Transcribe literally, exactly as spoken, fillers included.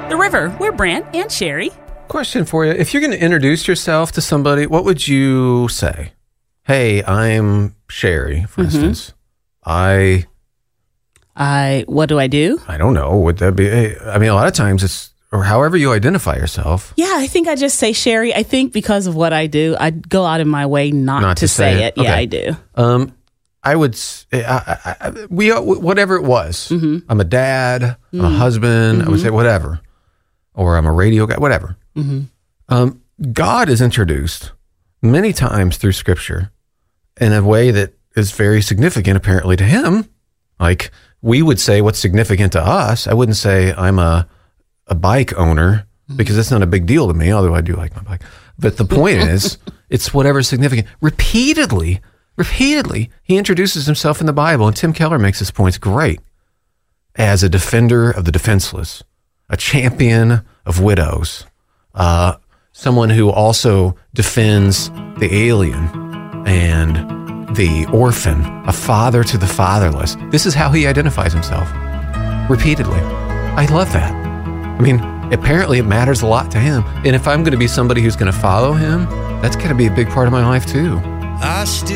The River. We're Brant and Sherry. Question for you. If you're going to introduce yourself to somebody, what would you say? Hey, I'm Sherry, for mm-hmm. instance. I... I... What do I do? I don't know. Would that be... I mean, a lot of times it's... Or however you identify yourself. Yeah, I think I just say Sherry. I think because of what I do, I go out of my way not, not to, to say, say it. it. Okay. Yeah, I do. Um, I would... I, I, I, we Whatever it was. Mm-hmm. I'm a dad. Mm-hmm. I'm a husband. Mm-hmm. I would say whatever. Or I'm a radio guy. Whatever. Mm-hmm. Um, God is introduced many times through Scripture in a way that is very significant, apparently, to him. Like, we would say what's significant to us. I wouldn't say I'm a, a bike owner, because that's not a big deal to me, although I do like my bike. But the point is, it's whatever's significant. Repeatedly, repeatedly, he introduces himself in the Bible, and Tim Keller makes his points great, as a defender of the defenseless, a champion of widows, uh, someone who also defends the alien and the orphan, a father to the fatherless. This is how he identifies himself, repeatedly. I love that. I mean, apparently it matters a lot to him. And if I'm going to be somebody who's going to follow him, that's going to be a big part of my life too. I still